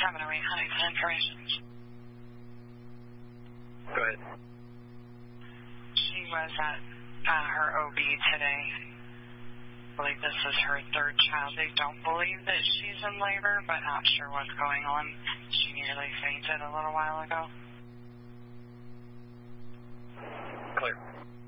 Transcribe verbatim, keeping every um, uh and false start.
seven oh eight Huntington Information. Go ahead. She was at uh, her O B today. I believe this is her third child. They don't believe that she's in labor, but not sure what's going on. She nearly fainted a little while ago. Clear.